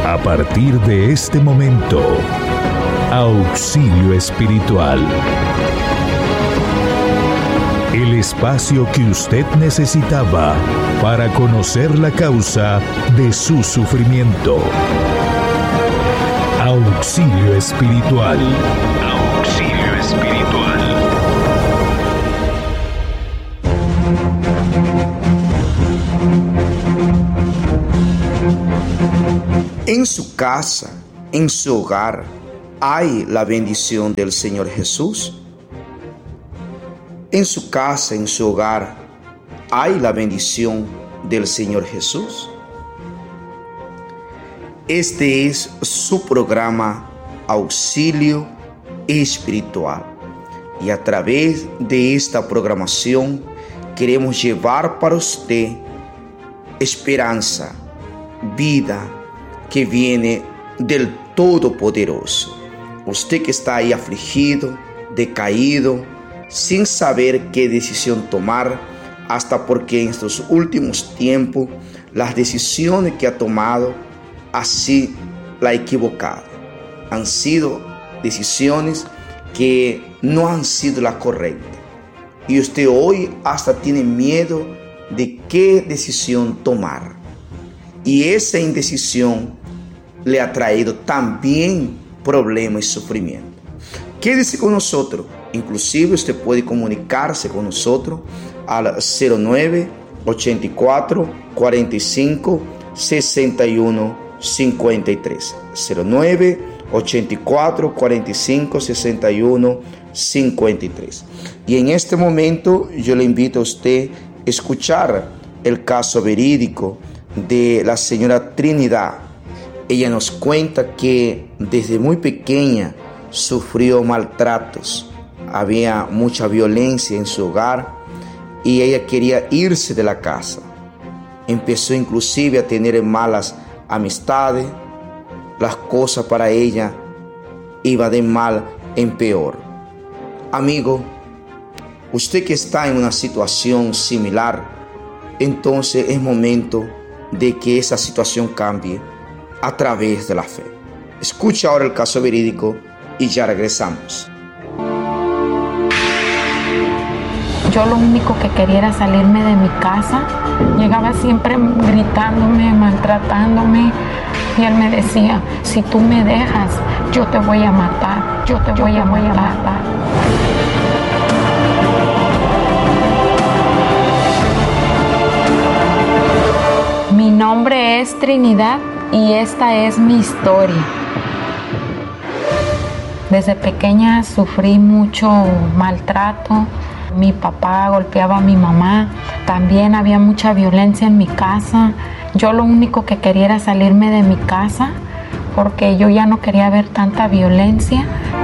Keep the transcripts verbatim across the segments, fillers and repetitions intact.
A partir de este momento, Auxilio Espiritual. El espacio que usted necesitaba para conocer la causa de su sufrimiento. Auxilio Espiritual. Auxilio Espiritual. En su casa, en su hogar, ¿hay la bendición del Señor Jesús? En su casa, en su hogar, ¿hay la bendición del Señor Jesús? Este es su programa Auxilio Espiritual. Y a través de esta programación queremos llevar para usted esperanza, vida que viene del Todopoderoso. Usted que está ahí afligido, decaído, sin saber qué decisión tomar, hasta porque en estos últimos tiempos las decisiones que ha tomado así la ha equivocado. Han sido decisiones que no han sido las correctas. Y usted hoy hasta tiene miedo de qué decisión tomar. Y esa indecisión le ha traído también problemas y sufrimiento. Quédese con nosotros. Inclusive usted puede comunicarse con nosotros al cero nueve, ochenta y cuatro, cuarenta y cinco, sesenta y uno, cincuenta y tres. cero nueve, ochenta y cuatro, cuarenta y cinco, sesenta y uno, cincuenta y tres. Y en este momento yo le invito a usted a escuchar el caso verídico de la señora Trinidad. Ella nos cuenta que desde muy pequeña sufrió maltratos, había mucha violencia en su hogar y ella quería irse de la casa. Empezó inclusive a tener malas amistades, las cosas para ella iban de mal en peor. Amigo, usted que está en una situación similar, entonces es momento de que esa situación cambie a través de la fe. Escucha ahora el caso verídico y ya regresamos. Yo lo único que quería era salirme de mi casa. Llegaba siempre gritándome, maltratándome. Y él me decía, si tú me dejas, yo te voy a matar. Yo te voy, yo a, te voy a matar. Mi nombre es Trinidad y esta es mi historia. Desde pequeña sufrí mucho maltrato. Mi papá golpeaba a mi mamá. También había mucha violencia en mi casa. Yo lo único que quería era salirme de mi casa porque yo ya no quería ver tanta violencia.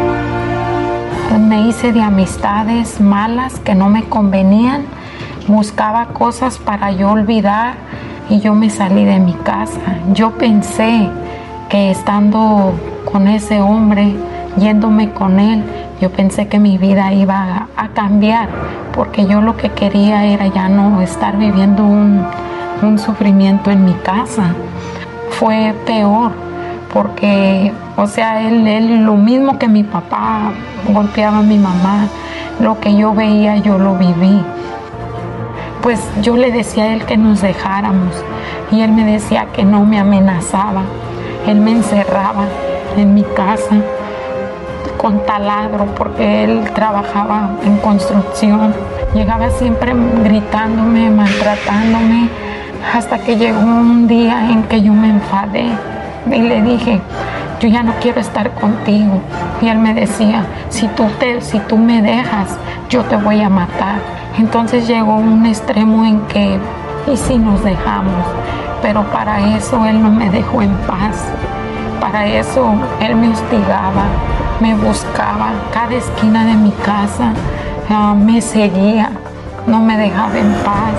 Me hice de amistades malas que no me convenían. Buscaba cosas para yo olvidar y yo me salí de mi casa. Yo pensé que estando con ese hombre, yéndome con él, yo pensé que mi vida iba a, a cambiar, porque yo lo que quería era ya no estar viviendo un, un sufrimiento en mi casa. Fue peor, porque, o sea, él, él, lo mismo que mi papá golpeaba a mi mamá, lo que yo veía, yo lo viví. Pues yo le decía a él que nos dejáramos, y él me decía que no, me amenazaba. Él me encerraba en mi casa con taladro, porque él trabajaba en construcción. Llegaba siempre gritándome, maltratándome, hasta que llegó un día en que yo me enfadé y le dije, yo ya no quiero estar contigo. Y él me decía, si tú, te, si tú me dejas, yo te voy a matar. Entonces llegó un extremo en que, ¿y si nos dejamos? Pero para eso él no me dejó en paz. Para eso él me hostigaba, me buscaba cada esquina de mi casa, uh, me seguía, no me dejaba en paz.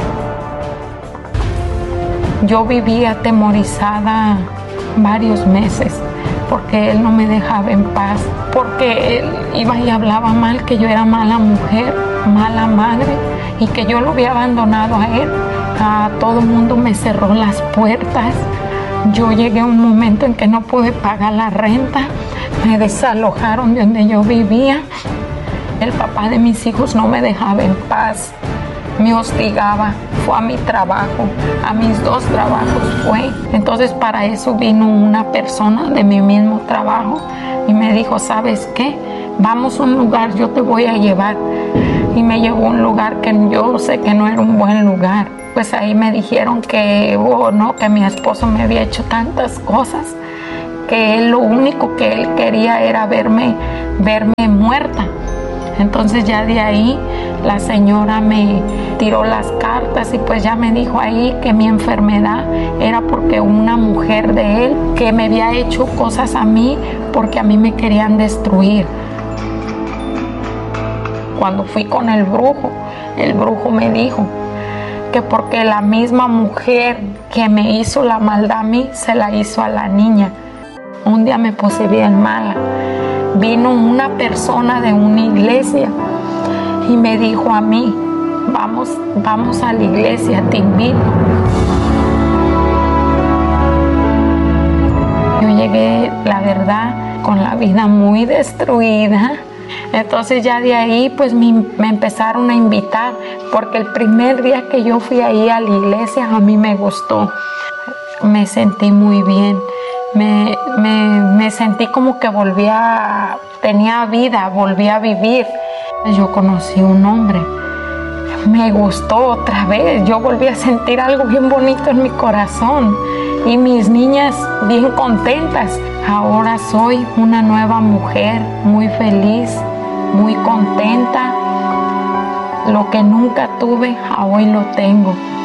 Yo vivía atemorizada varios meses porque él no me dejaba en paz, porque él iba y hablaba mal, que yo era mala mujer, mala madre, y que yo lo había abandonado a él. A todo el mundo me cerró las puertas, Yo llegué a un momento en que no pude pagar la renta, me desalojaron de donde yo vivía. El papá de mis hijos no me dejaba en paz, me hostigaba, fue a mi trabajo, a mis dos trabajos fue. Entonces para eso vino una persona de mi mismo trabajo y me dijo, ¿sabes qué? Vamos a un lugar, yo te voy a llevar. Y me llevó a un lugar que yo sé que no era un buen lugar. Pues ahí me dijeron que, oh, no, que mi esposo me había hecho tantas cosas, que él lo único que él quería era verme, verme muerta. Entonces ya de ahí la señora me tiró las cartas y pues ya me dijo ahí que mi enfermedad era porque una mujer de él que me había hecho cosas a mí porque a mí me querían destruir. Cuando fui con el brujo, el brujo me dijo que porque la misma mujer que me hizo la maldad a mí se la hizo a la niña. Un día me puse bien mala. Vino una persona de una iglesia y me dijo a mí, vamos, vamos a la iglesia, te invito. Yo llegué, la verdad, con la vida muy destruida. Entonces ya de ahí pues me, me empezaron a invitar, porque el primer día que yo fui ahí a la iglesia a mí me gustó. Me sentí muy bien. Me, me, me sentí como que volvía, tenía vida, volvía a vivir. Yo conocí un hombre, me gustó otra vez, yo volví a sentir algo bien bonito en mi corazón y mis niñas bien contentas. Ahora soy una nueva mujer, muy feliz, muy contenta. Lo que nunca tuve, hoy lo tengo.